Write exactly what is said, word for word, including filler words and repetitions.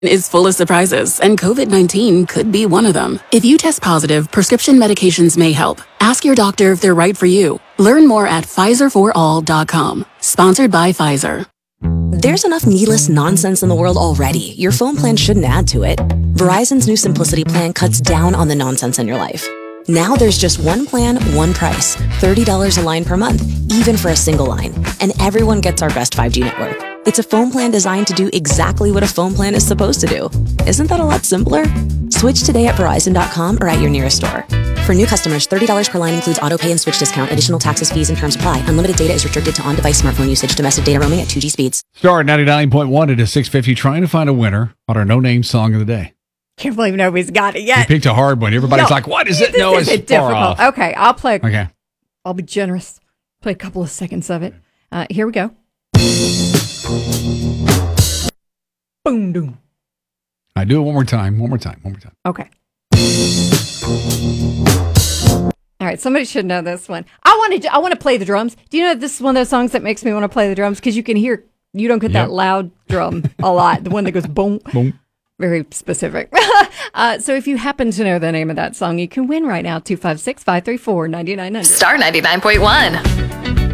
Is full of surprises, and COVID nineteen could be one of them. If you test positive, prescription medications may help. Ask your doctor if they're right for you. Learn more at Pfizer for all dot com. Sponsored by Pfizer. There's enough needless nonsense in the world already. Your phone plan shouldn't add to it. Verizon's new Simplicity plan cuts down on the nonsense in your life. Now there's just one plan, one price. thirty dollars a line per month, even for a single line. And everyone gets our best five G network. It's a phone plan designed to do exactly what a phone plan is supposed to do. Isn't that a lot simpler? Switch today at Verizon dot com or at your nearest store. For new customers, thirty dollars per line includes auto pay and switch discount. Additional taxes, fees, and terms apply. Unlimited data is restricted to on-device smartphone usage. Domestic data roaming at two G speeds. Star ninety-nine point one at six fifty, trying to find a winner on our no-name song of the day. Can't believe nobody's got it You yet. picked a hard one. Everybody's No, like, what is it? This No, it's isn't far difficult. off. Okay, I'll play. Okay. I'll be generous. Play a couple of seconds of it. Uh, here we go. Boom, doom. I do it one more time. One more time. One more time. Okay. All right, somebody should know this one. I want to. I want to play the drums. Do you know this is one of those songs that makes me want to play the drums because you can hear. You don't get Yep. that loud drum a lot. The one that goes boom. Boom. Very specific. uh, so if you happen to know the name of that song, you can win right now. two five six, five three four, nine nine zero zero. Star ninety-nine point one.